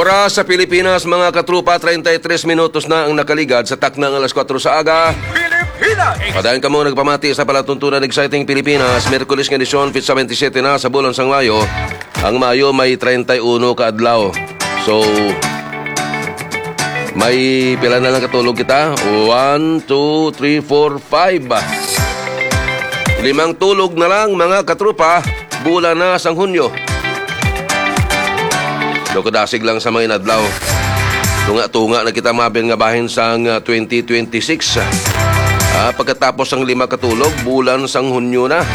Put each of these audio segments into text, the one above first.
Oras sa Pilipinas, mga katrupa, 33 minutos na ang nakaligad sa taknang alas 4 sa aga. Pilipinas! Padayon ka mo nagpamati sa palatuntunan Exciting Pilipinas. Merkulis nga edisyon, 77 na sa bulan sang Mayo. Ang Mayo may 31 kaadlaw. So, may pila na lang katulog kita? 1, 2, 3, 4, 5. 5 tulog na lang, mga katrupa. Bulan na sang Hunyo. Kadasig lang sa mga inadlaw. Tunga-tunga na kita mabel nga bahin sang 2026. Pagkatapos ang 5 katulog, bulan sang Hunyo na.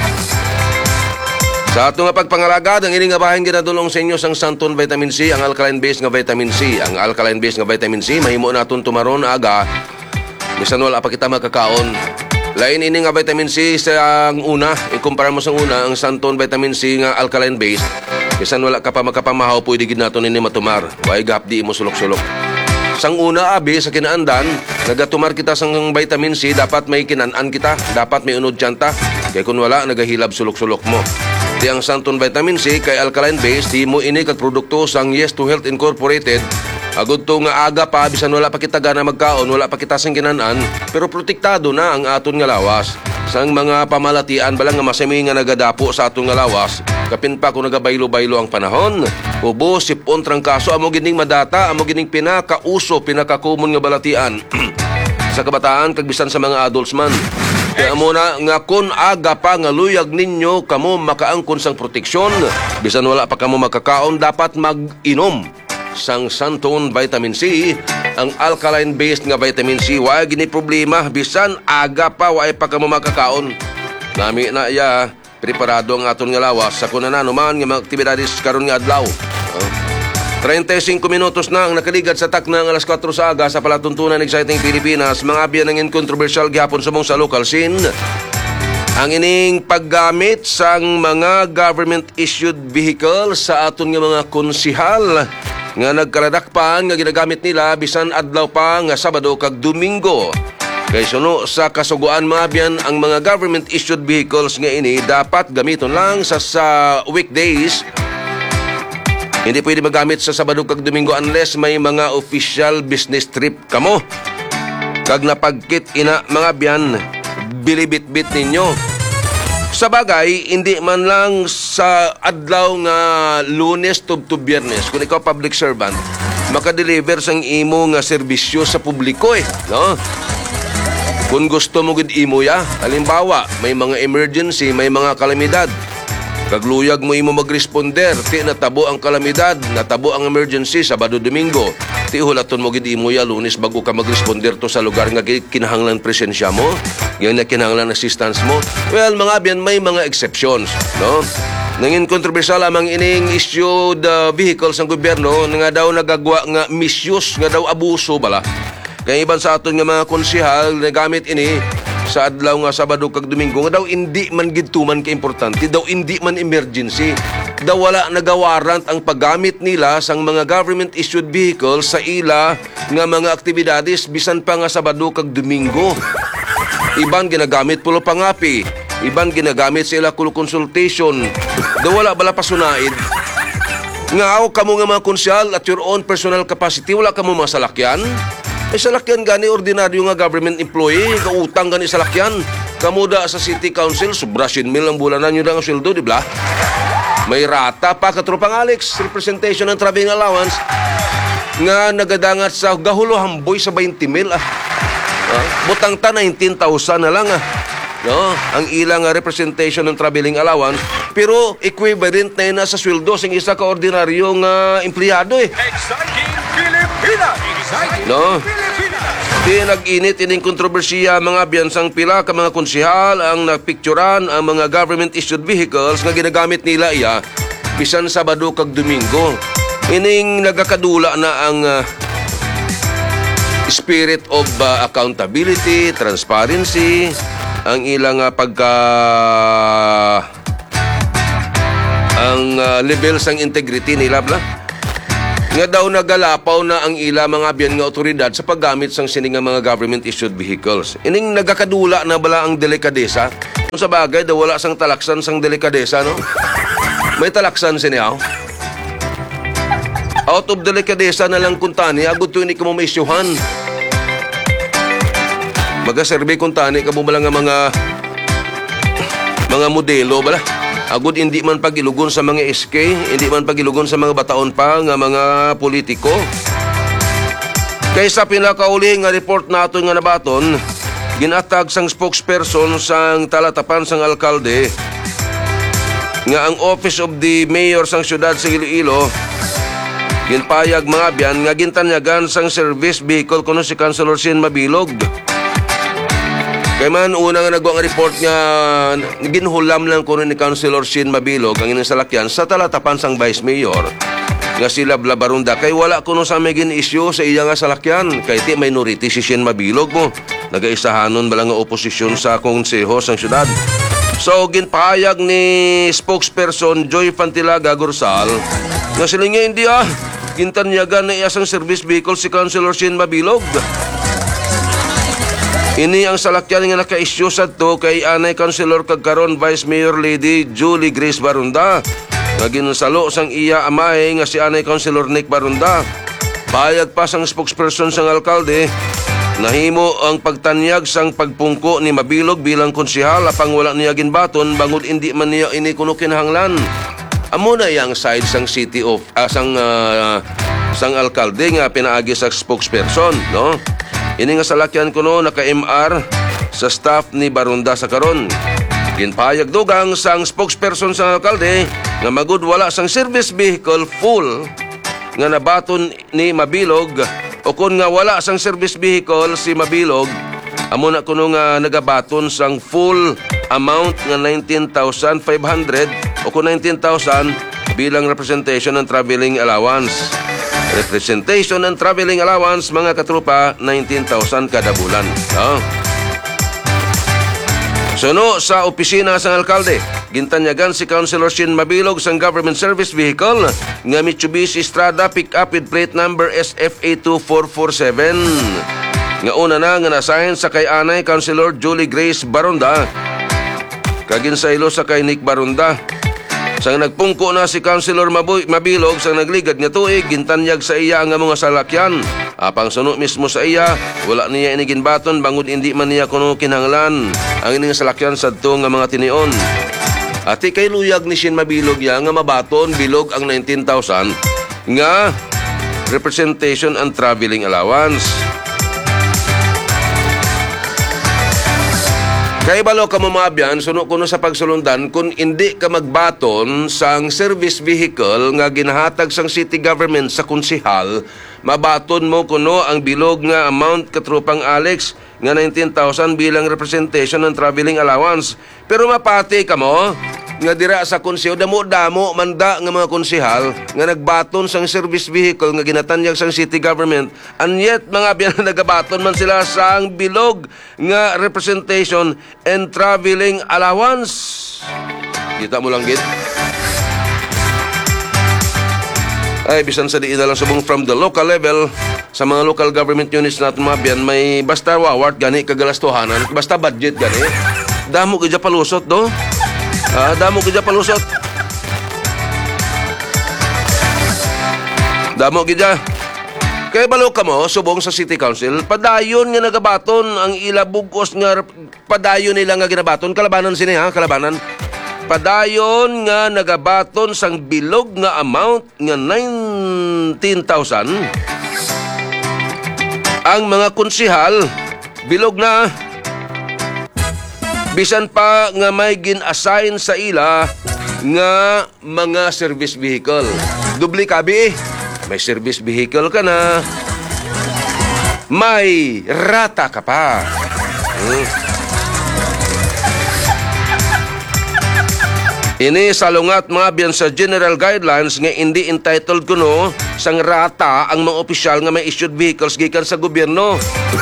Sa ato nga pagpangalagad, ang ining nga bahin ginadulong sa inyo sang Santon Vitamin C, ang alkaline base nga vitamin C. Ang alkaline base nga vitamin C, mahimo naton tumaron aga. Bisan wala pa kita makakaon. Lain ini nga vitamin C sa ang una, ikumpara mo sa una, ang Santon Vitamin C nga alkaline base. Bisan wala ka pa makapamahaw, pwede gid nato nini matumar. Way gapdi mo sulok-sulok. Sang una abi sa kinaandan, nagatumar kita sang vitamin C, dapat may kinaan kita, dapat may unod tiyanta. Kaya kung wala, nagahilab sulok-sulok mo. Di ang Santon Vitamin C kay alkaline base, di mo ini kag produkto sang Yes to Health Incorporated. Agud to nga aga pa, bisan wala pa kita gana magkaon, wala pa kita sang kinaan, pero protektado na ang aton nga lawas. Sang mga pamalatian balang nga masami nga nagadapo sa aton nga lawas. Kapin pa kung nagabaylo-baylo ang panahon. Ubo, sipon, trangkaso, amo gining madata, amo gining pinakauso, pinakakumon nga balatian. Sa kabataan, kagbisan sa mga adults man. Kaya amo na nga kun aga pa nga luyag ninyo, kamo makaangkon sang proteksyon. Bisan wala pa kamo makakaon, dapat mag-inom sang Santon Vitamin C, ang alkaline-based nga vitamin C. Wa gini problema, bisan aga pa, wa pa kamo makakaon. Nami na iya, preparado ang aton nga lawas sa kunana naman nga mga aktibidades karon nga adlaw. 35 minutos na ang nakaligad sa taknang alas 4 sa aga sa palatuntunan Exciting Pilipinas. Mga biyan ng controversial gihapon sumong sa local scene. Ang ining paggamit sang mga government-issued vehicle sa aton nga mga konsihal nga nagkaradakpan nga ginagamit nila bisan adlaw pa nga Sabado kag Domingo. Kay suno sa kasuguan mga biyan, ang mga government-issued vehicles nga ini dapat gamiton lang sa weekdays. Hindi pwede magamit sa Sabado kag Domingo unless may mga official business trip kamo. Kag napagkit ina mga biyan, bilibit-bit ninyo. Sa bagay, hindi man lang sa adlaw nga Lunes to Biyernes, kung ikaw public servant, makadeliver sang imo nga serbisyo sa publiko no? Kung gusto mo gid imo ya, halimbawa, may mga emergency, may mga kalamidad. Kagluyag mo imo magresponder, ti natabo ang kalamidad, natabo ang emergency Sabado Domingo. Ti hulaton mo gid imo ya Lunes bago ka magresponder to sa lugar nga kinahanglan presensya mo, yang kinahanglan assistance mo. Well, mga biyan may mga exceptions, no? Nangin kontrobersyal lamang ining issued vehicles ng gobyerno nga daw nagagwa nga misuse, nga daw abuso bala. Kaya iban sa aton nga mga konsihal na gamit ini sa adlaw nga Sabado kag Domingo nga daw hindi man gidtuman ka importante, daw hindi man emergency, daw wala nagawarrant ang paggamit nila sang mga government issued vehicles sa ila nga mga aktibidades bisan pa nga Sabado kag Domingo. Iban ginagamit pulo pangapi, iban ginagamit sa ila kulo consultation, daw wala bala pasunaid. Nga ako kamo nga mga konsyal at your own personal capacity, wala kamo masalakyan. Salakyan gani ordinaryo nga government employee, kautang gani salakyan. Kamuda sa City Council, sobra 100,000 ang bulanan nyo lang ang sweldo, di ba? May rata pa, katropang Alex, representation ng traveling allowance, nga nagadangat sa gahulo hamboy sa 20,000. Butang ta 19,000 na lang. No? Ang ilang representation ng traveling allowance, pero equivalent na yun sa sweldo sa isa ka ordinaryong empleyado Exciting Pilipinas! Exciting no? Pilipinas! Di nag-init ining kontrobersiya mga biyansang pila ka mga konsihal ang napicturan ang mga government-issued vehicles nga ginagamit nila bisan Sabado kag Domingo. Ining nagakadula na ang spirit of accountability, transparency, ang ilang level sang integrity nila bla. Nga daw nagalapaw na ang ila mga biyan nga otoridad sa paggamit sang sining mga government-issued vehicles. Ining nagakadula na bala ang delikadesa. Kung sa bagay, daw wala sang talaksan sang delikadesa, no? May talaksan siniyaw. Out of delikadesa na lang kuntani, agud to ini ka mo maisyuhan. Maga-survey kuntani ka mo bala nga mga modelo bala. Agud hindi man pagilugon sa mga SK, hindi man pagilugon sa mga bataon pa nga mga politiko. Kaysa pinakauli nga report nato nga nabaton, ginatag sang spokesperson sang talatapan sang alkalde nga ang Office of the Mayor sang siyudad sa Iloilo ginpayag mga biyan nga gintanyagan sang service vehicle kuno si Councilor Sin Mabilog. Kay man una nga nagwa nga report nga ginhulam lang kuno ni Councilor Sin Mabilog ang inyong salakyan sa talatapan sang Vice Mayor nga sila Blabarunda kay wala kuno sa may gin-issue sa iya nga salakyan kay ti minority si Sin Mabilog mo nagaisahanon bala nga oposisyon sa konseho sang syudad. So ginpahayag ni spokesperson Joy Fantilaga Gorsal nga sila nga hindi gintanyagan na iyasang service vehicle si Councilor Sin Mabilog. Ini ang salakyan nga naka-issue sa to kay anay Councilor kagkaron Vice Mayor Lady Julie Grace Barunda nga ginsalo sang iya amay nga si anay Councilor Nick Barunda. Pahayag pa sang spokesperson sang alkalde nahimo ang pagtanyag sang pagpungko ni Mabilog bilang konsehal apang wala niya ginbaton bangod hindi man niya ini kuno kinahanglan. Amo na yang side sang city of sang alkalde nga pinaagi sa spokesperson, no? Ini nga salakyan kuno naka-MR sa staff ni Barunda sa karon. Ginpahayag dugang sang spokesperson sa alkalde nga magud wala sang service vehicle full nga nabaton ni Mabilog o kun nga wala sang service vehicle si Mabilog amo na kuno nga nagabaton sang full amount nga 19,500 o kun 19,000 bilang representation and traveling allowance. Representation and traveling allowance mga katropa 19,000 kada bulan. Suno sa opisina sang alkalde, gintanyagan si Councilor Sin Mabilog sang government service vehicle nga Mitsubishi Strada pick-up with plate number SFA2447. Nga una na nga nasahin sa kay anay Councilor Julie Grace Barunda kaginsaylo sa kay Nick Barunda. Sang nagpungko na si Councilor Mabilog sang nagligad nga tuig gintanyag sa iya nga mga salakyan. Apang suno mismo sa iya, wala niya iniginbaton bangod hindi man niya kuno kinahanglan ang ining salakyan sadto nga mga tinion. Ati kay luyag ni Sin Mabilog ya nga mabaton bilog ang 19,000 nga representation and traveling allowance. Kay balo ka mamabyan, suno kuno sa pagsulundan kung hindi ka magbaton sang service vehicle nga ginahatag sang city government sa konsehal, mabaton mo kuno ang bilog nga amount katropang Alex nga 19,000 bilang representation and traveling allowance. Pero mapati ka mo nga dira sa konseho damo-damo manda nga mga konsehal nga nagbaton sang service vehicle nga ginatanyag sang city government and yet mga biyan nagabaton man sila sang bilog nga representation and traveling allowance. Kita mo lang gid. Ay bisan sa diin na lang subong from the local level sa mga local government units natin mga biyan may basta wawart gani kagalastuhanan basta budget gani damo gid palusot do. Damo gid palusot. Damo gid. Kay balo ka mo subong sa City Council, padayon nga nagabaton ang ila bugos nga padayon nila nga ginabaton kalabanan sini kalabanan. Padayon nga nagabaton sang bilog nga amount nga 19,000. Ang mga konsehal bilog na bisan pa nga may gin-assign sa ila nga mga service vehicle. Dubli kabi, may service vehicle ka na, may rata ka pa. Ini salungat mga biyan sa general guidelines nga hindi entitled kuno sang rata ang mga opisyal nga may issued vehicles gikan sa gobyerno.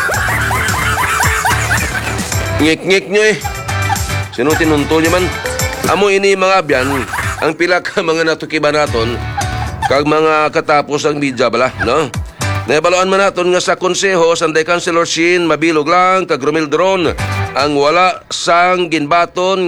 Ngik-ngik nyo Sino tinunto niya man? Amo ini mga biyan, ang pila ka mga natukiban naton, kag mga katapos ang media bala, no? Naibaloan man naton nga sa konseho, sanday Councilor Sin Mabilog lang, kag Romel Dron, ang wala sang ginbaton